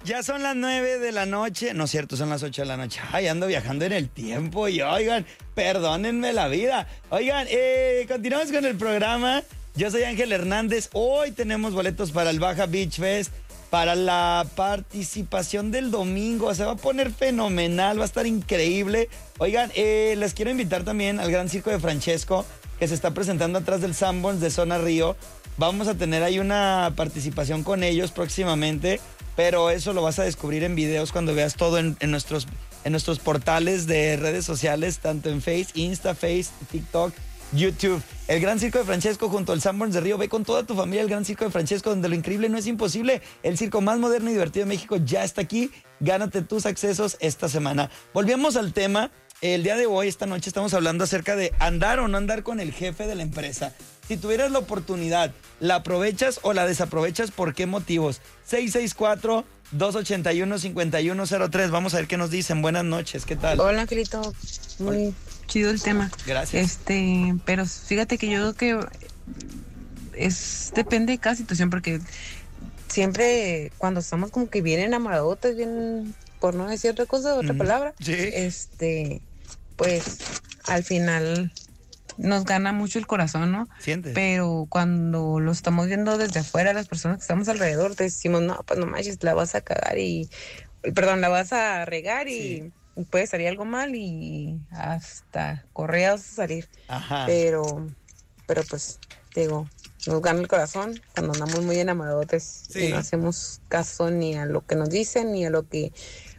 Ya son las 9 de la noche. No es cierto, son las 8 de la noche. Ay, ando viajando en el tiempo y oigan, perdónenme la vida. Oigan, continuamos con el programa. Yo soy Ángel Hernández. Hoy tenemos boletos para el Baja Beach Fest, para la participación del domingo. Se va a poner fenomenal, va a estar increíble. Oigan, les quiero invitar también al Gran Circo de Francesco, que se está presentando atrás del Sanborns de Zona Río. Vamos a tener ahí una participación con ellos próximamente, pero eso lo vas a descubrir en videos cuando veas todo en nuestros portales de redes sociales, tanto en Insta, TikTok, YouTube. El Gran Circo de Francesco junto al Sanborns de Río. Ve con toda tu familia el Gran Circo de Francesco, donde lo increíble no es imposible. El circo más moderno y divertido de México ya está aquí. Gánate tus accesos esta semana. Volvemos al tema. El día de hoy, esta noche, estamos hablando acerca de andar o no andar con el jefe de la empresa. Si tuvieras la oportunidad, ¿la aprovechas o la desaprovechas? ¿Por qué motivos? 664-281-5103. Vamos a ver qué nos dicen. Buenas noches, ¿qué tal? Hola, Angelito. Muy chido el tema. Gracias. Pero fíjate que yo creo que depende de cada situación, porque siempre cuando estamos como que bien enamoradotes, bien, por no decir otra cosa, otra palabra, sí. Pues al final nos gana mucho el corazón, ¿no? ¿Sientes? Pero cuando lo estamos viendo desde afuera, las personas que estamos alrededor, decimos, no, pues no manches, la vas a cagar la vas a regar y puede salir algo mal y hasta correas vas a salir. Ajá. Pero pues, digo, nos gana el corazón cuando andamos muy enamorados y no hacemos caso ni a lo que nos dicen ni a lo que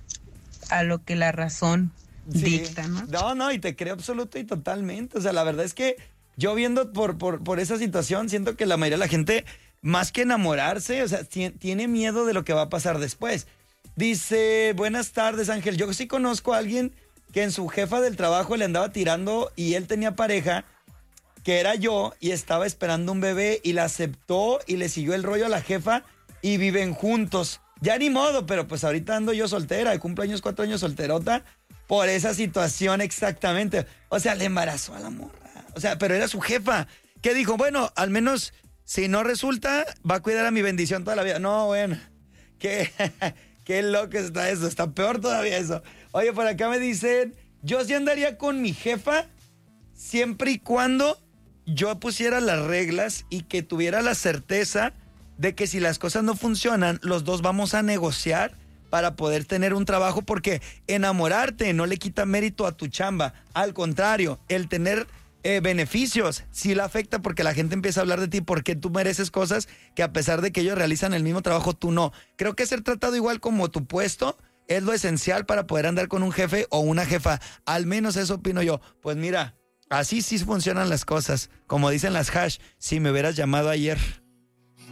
la razón dicta, ¿no? No, y te creo absoluto y totalmente. O sea, la verdad es que yo viendo por esa situación, siento que la mayoría de la gente, más que enamorarse, o sea, tiene miedo de lo que va a pasar después. Dice, buenas tardes, Ángel. Yo sí conozco a alguien que en su jefa del trabajo le andaba tirando y él tenía pareja, que era yo, y estaba esperando un bebé y la aceptó y le siguió el rollo a la jefa y viven juntos. Ya ni modo, pero pues ahorita ando yo soltera, de cumpleaños 4 años solterota, por esa situación exactamente. O sea, le embarazó a la morra. O sea, pero era su jefa. Que dijo, bueno, al menos si no resulta, va a cuidar a mi bendición toda la vida. No, bueno, qué loco está eso. Está peor todavía eso. Oye, por acá me dicen, yo sí andaría con mi jefa siempre y cuando yo pusiera las reglas y que tuviera la certeza de que si las cosas no funcionan, los dos vamos a negociar para poder tener un trabajo, porque enamorarte no le quita mérito a tu chamba. Al contrario, el tener beneficios sí la afecta, porque la gente empieza a hablar de ti porque tú mereces cosas que a pesar de que ellos realizan el mismo trabajo, tú no. Creo que ser tratado igual como tu puesto es lo esencial para poder andar con un jefe o una jefa. Al menos eso opino yo. Pues mira, así sí funcionan las cosas. Como dicen las hash, si me hubieras llamado ayer.